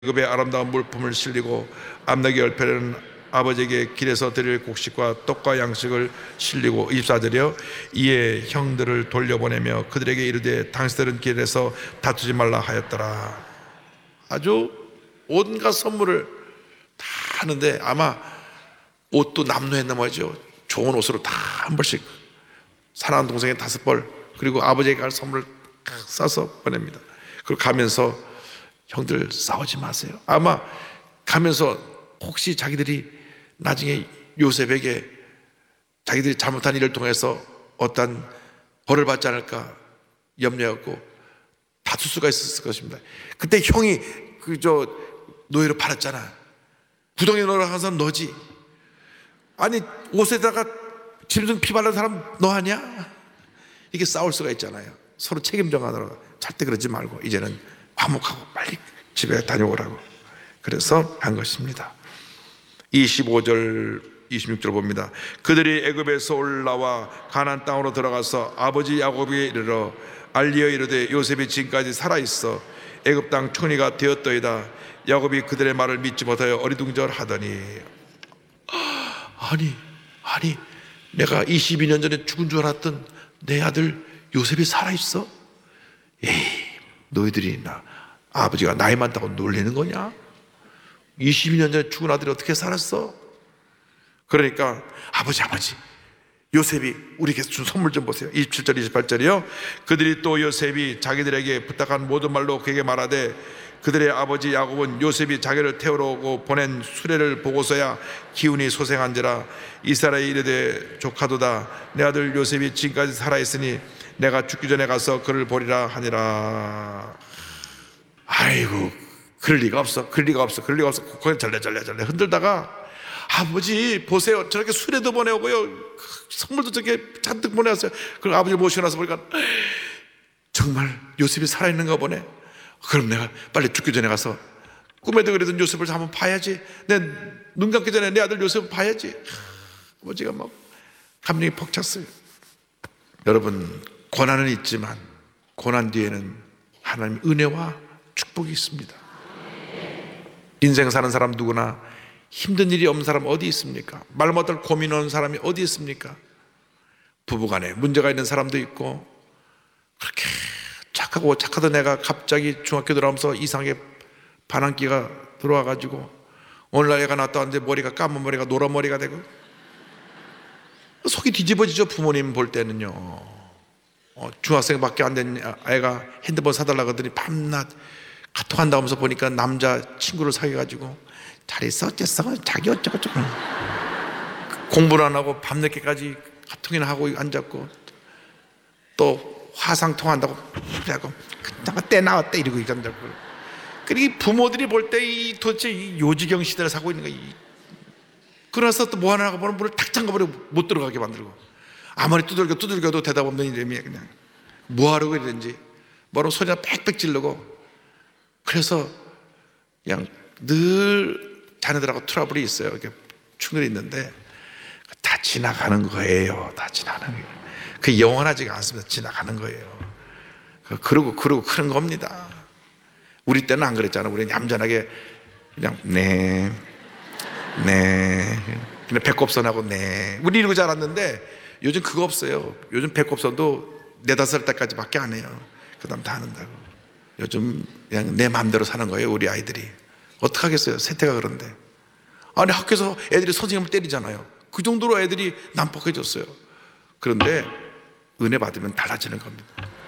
애굽의 아름다운 물품을 실리고 암나기 열패는 아버지에게 길에서 드릴 곡식과 떡과 양식을 실리고 24절이요 이에 형들을 돌려보내며 그들에게 이르되 당신들은 길에서 다투지 말라 하였더라. 아주 온갖 선물을 다 하는데 아마 옷도 남루했나 말이죠. 좋은 옷으로 다 한 벌씩 사랑하는 동생의 5벌 그리고 아버지에게 갈 선물을 싸서 보냅니다. 그리고 가면서 형들 싸우지 마세요. 아마 가면서 혹시 자기들이 나중에 요셉에게 자기들이 잘못한 일을 통해서 어떤 벌을 받지 않을까 염려했고 다툴 수가 있었을 것입니다. 그때 형이 노예로 팔았잖아. 구덩이에 넣으라 한 사람 너지. 아니 옷에다가 짐승 피 바른 사람 너 아니야? 이게 싸울 수가 있잖아요. 서로 책임 정하느라고. 절대 그러지 말고 이제는 화목하고 빨리 집에 다녀오라고 그래서 한 것입니다. 25절 26절 봅니다. 그들이 애굽에서 올라와 가나안 땅으로 들어가서 아버지 야곱에게 이르러 알리어 이르되 요셉이 지금까지 살아있어 애굽 땅 총리가 되었더이다. 야곱이 그들의 말을 믿지 못하여 어리둥절하더니 아니 내가 22년 전에 죽은 줄 알았던 내 아들 요셉이 살아있어? 에이 너희들이 아버지가 나이 많다고 놀리는 거냐? 22년 전에 죽은 아들이 어떻게 살았어? 그러니까 아버지 요셉이 우리에게 준 선물 좀 보세요. 27절 28절이요 그들이 또 요셉이 자기들에게 부탁한 모든 말로 그에게 말하되 그들의 아버지 야곱은 요셉이 자기를 태우러 오고 보낸 수레를 보고서야 기운이 소생한지라 이스라엘이 이르되 조카도다 내 아들 요셉이 지금까지 살아있으니 내가 죽기 전에 가서 그를 보리라 하니라. 아이고 그럴 리가 없어 거기 절레 흔들다가 아버지 보세요 저렇게 수레도 보내오고요 선물도 저렇게 잔뜩 보내왔어요. 그리고 아버지를 모시고 나서 보니까 정말 요셉이 살아있는가 보네. 그럼 내가 빨리 죽기 전에 가서 꿈에도 그랬던 요셉을 한번 봐야지. 내 눈 감기 전에 내 아들 요셉을 봐야지. 아버지가 막 감정이 벅찼어요. 여러분 고난은 있지만 고난 뒤에는 하나님 은혜와 축복이 있습니다. 인생 사는 사람 누구나 힘든 일이 없는 사람 어디 있습니까? 말 못할 고민 오는 사람이 어디 있습니까? 부부간에 문제가 있는 사람도 있고 그렇게 착하던 애가 갑자기 중학교 들어가면서 이상하게 반항기가 들어와가지고 오늘날 애가 낳았다 왔는데 머리가 까만 머리가 노란 머리가 되고 속이 뒤집어지죠. 부모님 볼 때는요. 중학생밖에 안 된 애가 핸드폰 사달라고 하더니 밤낮 카톡한다 하면서 보니까 남자 친구를 사귀어가지고 잘 있어 어쨌어 자기 어쩌고저쩌고 공부를 안 하고 밤늦게까지 카톡이나 하고 앉았고 또 화상 통한다고 그래갖고 때 나왔대 이러고 앉았고 그리고 부모들이 볼 때 도대체 이 요지경 시대를 사고 있는 거야. 그래서 또 뭐 하나 보면 문을 탁 잠가버리고 못 들어가게 만들고 아무리 두들겨도 대답 없는 이름이야. 그냥 뭐하려고 이러는지 뭐라고 소리나 빽빽 지르고 그래서 그냥 늘 자녀들하고 트러블이 있어요. 이렇게 충돌이 있는데 다 지나가는 거예요. 다 지나가는 거예요. 그 영원하지가 않습니다. 지나가는 거예요. 그러고 그런 겁니다. 우리 때는 안 그랬잖아요. 우리는 얌전하게 그냥 네 그냥 배꼽선하고 네 우리 이러고 자랐는데 요즘 그거 없어요. 요즘 배꼽선도 4-5살 때까지밖에 안 해요. 그 다음 다 한다고. 요즘 그냥 내 마음대로 사는 거예요. 우리 아이들이 어떡하겠어요. 세태가 그런데 아니 학교에서 애들이 선생님을 때리잖아요. 그 정도로 애들이 난폭해졌어요. 그런데 은혜 받으면 달라지는 겁니다.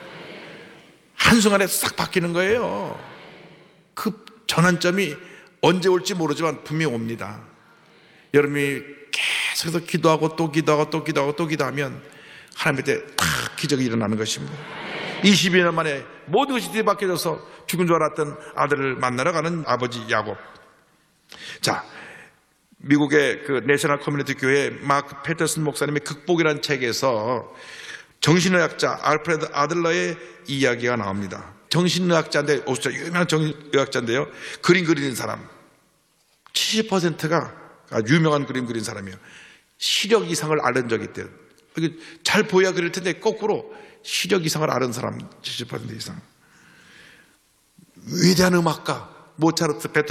한순간에 싹 바뀌는 거예요. 그 전환점이 언제 올지 모르지만 분명히 옵니다. 여러분이 계속해서 기도하고 또 기도하면 하나님한테 탁 기적이 일어나는 것입니다. 22년 만에 모든 것이 뒤바뀌어져서 죽은 줄 알았던 아들을 만나러 가는 아버지 야곱. 자, 미국의 그 내셔널 커뮤니티 교회 마크 패터슨 목사님의 극복이라는 책에서 정신의학자 알프레드 아들러의 이야기가 나옵니다. 정신의학자인데 유명한 정신의학자인데요. 그림 그리는 사람 70%가 유명한 그림 그린 사람이에요. 시력 이상을 앓은 적이 있대요. 잘 보여야 그럴 텐데 거꾸로 시력 이상을 앓은 사람 70% 이상. 위대한 음악가 모차르트, 베토벤